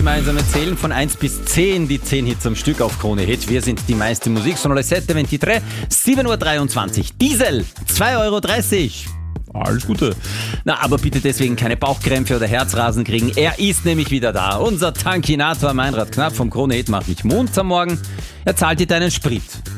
gemeinsam erzählen von 1 bis 10, die 10 Hits am Stück auf Krone Hit. Wir sind die meiste Musik, sono le 7.23, 7.23 Uhr. Diesel, 2,30 Euro. Alles Gute. Na, aber bitte deswegen keine Bauchkrämpfe oder Herzrasen kriegen. Er ist nämlich wieder da. Unser Tankinator Meinrad Knapp vom Krone Hit macht mich munter am Morgen. Er zahlt dir deinen Sprit.